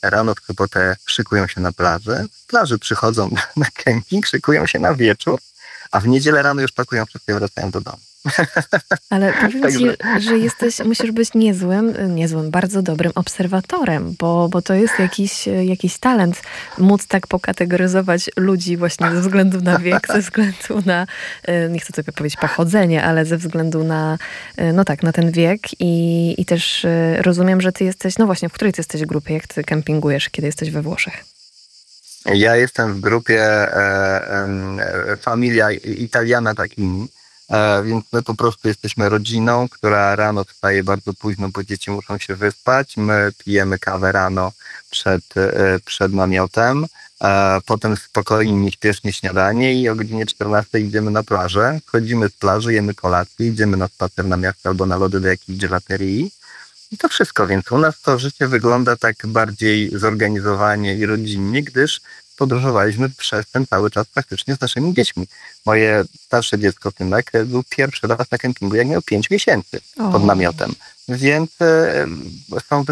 rano w sobotę szykują się na plaży, z plaży przychodzą na kemping, szykują się na wieczór, a w niedzielę rano już pakują wszystko i wracają do domu. Ale powiem ci, Także że musisz być niezłym, bardzo dobrym obserwatorem, bo to jest jakiś talent móc tak pokategoryzować ludzi właśnie ze względu na wiek, ze względu na, nie chcę sobie powiedzieć pochodzenie, ale ze względu na, no tak, na ten wiek i też rozumiem, że ty jesteś, no właśnie, w której ty jesteś grupie, jak ty kempingujesz, kiedy jesteś we Włoszech? ja jestem w grupie Familia Italiana Takimi, więc my po prostu jesteśmy rodziną, która rano wstaje bardzo późno, bo dzieci muszą się wyspać. My pijemy kawę rano przed namiotem, potem spokojnie, nieśpiesznie śniadanie i o godzinie 14 idziemy na plażę. Chodzimy z plaży, jemy kolację, idziemy na spacer na miasto albo na lody do jakiejś gelaterii. I to wszystko, więc u nas to życie wygląda tak bardziej zorganizowanie i rodzinnie, gdyż podróżowaliśmy przez ten cały czas praktycznie z naszymi dziećmi. Moje starsze dziecko, synek, był pierwszy raz na kempingu, jak miał 5 miesięcy pod O. namiotem. Więc są